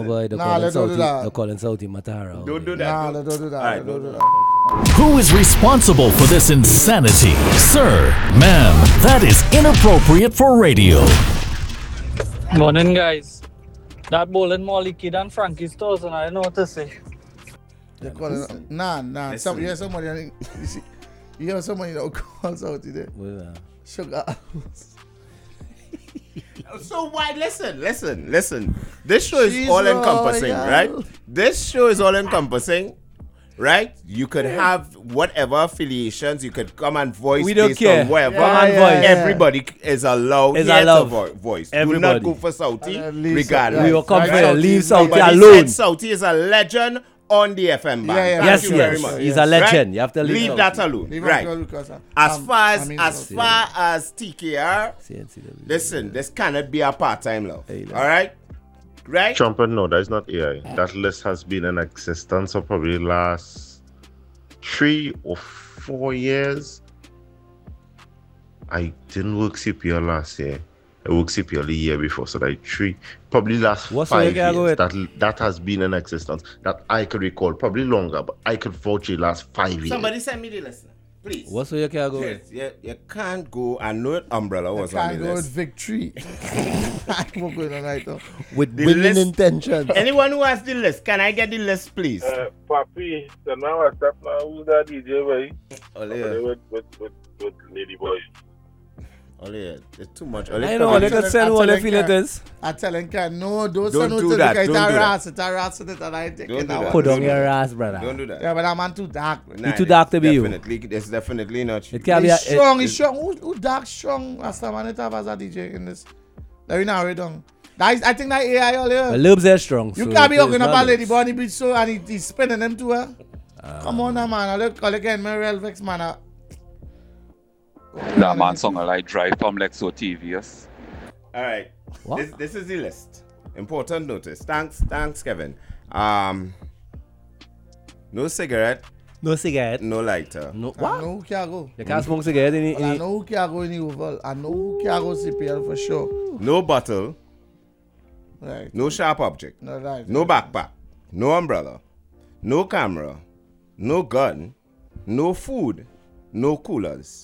No, boy, they're calling Saudi Matara. Don't do that. Don't do that. All right, Don't do that. Who is responsible for this insanity? Sir, ma'am, that is inappropriate for radio. Morning, guys. That bowling Molly kid and Frankie's toes, and I don't know what to say. They call it, nah. You hear somebody, you hear somebody that calls out today. Sugar. So why? Listen. This show is all encompassing, right? This show is all encompassing, right? You could have whatever affiliations. You could come and voice. We don't based care. on whatever. Everybody is allowed is here allowed. to voice. Everybody. Do not go for Saudi, regardless. We will come here. Leave Saudi Somebody alone. said Saudi is a legend on the FM band. Yeah, Thank you very Yes. much. He's a legend. Right? You have to leave that Saudi. alone. Leave Right. him because, As far Saudi. as TKR, CNCW. listen, this cannot be a part-time love. All right? Right? Trumpet, no, that is not AI. That list has been in existence for probably the last 3 or 4 years. I didn't work CPL last year. I worked CPL the year before, so like probably last What's 5 the years. That has been in existence. That I could recall, probably longer, but I could vouch the last 5 years. Somebody send me the list, please. What's where you can't go with? Yes, you can't go. I know Umbrella was on Can't the go with list. victory. I'm going on right now. With The winning list- intentions. Anyone who has the list, can I get the list, please? Papi, the man was up now. Who's that DJ, boy? Ole, With Lady Boy. it's too much. I know, they can send what they feel it is. I tell him, no, don't Don't send do to that, the don't guy. do that. It's a and I take Don't it do out. that. Put on your ass, brother. Don't do that. Yeah, but that man too dark. Nah, too dark to be you. It's definitely not you. It can be He's strong. He's strong. Who dark strong? Last time I have as a DJ in this. That we now read on. I think that AI all here. The lubes are strong. You so can't be it is hooking up not a lady lubes. bunny bitch so and he's spinning them to her. Come on now, man. I'll again, my real vex, man. That man song I like Drive from Lexo TVS. All right. What? This is the list. Important notice. Thanks, Kevin. No cigarette, No cigarette. no lighter. No. I What? know who can go. You can't smoke cigarette in Well, I it. know who can go in the Oval. I know who can go CPL for sure. No bottle, Right. no sharp object, No, right. no backpack, no umbrella, no camera, no gun, no food, no coolers.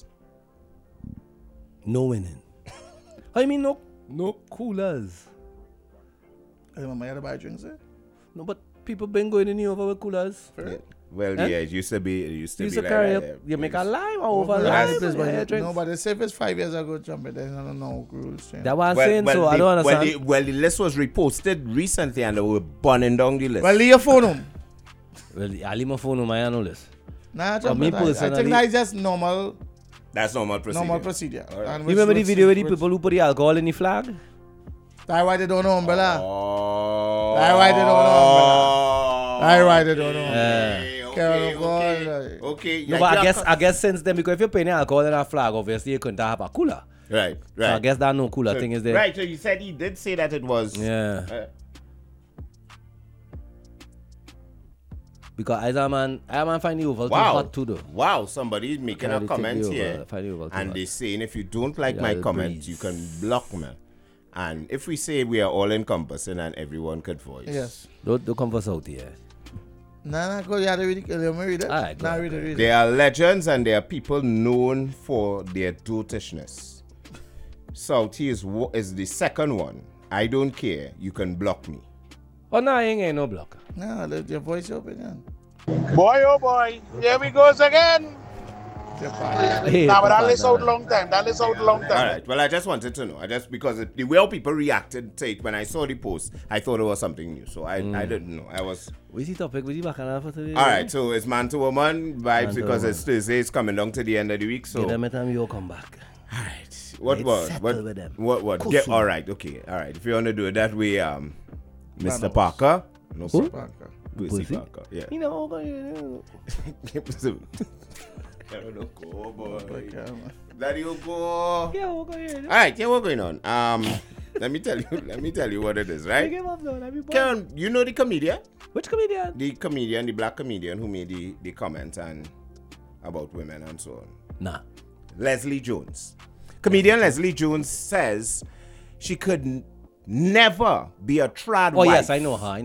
No winning. I mean, no coolers. I remember you had to buy drinks, eh? No, but people been going in here over with coolers. Well, Eh? yeah, it used to be. It used to You be used to like carry that, up. yeah. You make a lime over Well, lime. that's- Yeah, drinks. no, but they say if it's 5 years ago, jump it. Then I don't know rules. Change. That's what I'm saying, so I the, don't understand. Well, the list was reposted recently and they were burning down the list. Well, leave your phone home. Well, I leave my phone on my know this. Nah, For me jump it. I personally- think that's just normal That's normal procedure. All right. And You which- remember the which- video with the which- people who put the alcohol in the flag? That's why they don't know umbrella. Oh. That's why they don't know umbrella. That's why they don't know. Okay. No, but I guess since then, because if you're putting alcohol in a flag, obviously you couldn't have a cooler. Right. So I guess that no cooler So- thing is there. Right, so you said he did say that it was. Yeah. Because I man find the Oval too Wow. hot too though. Wow, somebody's making Yeah, a they comment take the here. Oval, find the Oval too And hot. they're saying if you don't like Yeah, my the comment, breeze. you can block me. And if we say we are all encompassing and everyone could voice. Yes. Don't come for Saudi, yeah. Nah, go. You had to read it. Let me read it. Alright, go Nah, on, read go it, read it. They are legends and they are people known for their dotishness. Salty is the second one. I don't care. You can block me. Oh no, I ain't no blocker. Nah, let your voice your opinion. Boy, oh boy. Here we goes again. Hey, Nah, but that Papa, list nah. out long time. All right. Well, I just wanted to know. Because the way people reacted to it when I saw the post, I thought it was something new. So I didn't know. I was. What's the topic? What's the back and for today? All right. So it's man to woman vibes Man to because woman. it's Thursday. It's coming down to the end of the week. So. Get them at time you come back. All right. What Let's was settle with them. what? Cool Get soon. all right. Okay. All right. If you want to do it that way, Mr. Manos. Parker. No, Who? Sir Parker. Pussy Pussy? Parker. Yeah. You know, I don't know, go, boy. Okay, man. Daddy, you go. yeah, All right. Yeah, what's going on? Let me tell you what it is, right? Karen, you know the comedian? Which comedian? The black comedian who made the comment and about women and so on. Nah. Leslie Jones. Comedian Leslie Jones says she could never be a trad Oh wife. yes, I know her.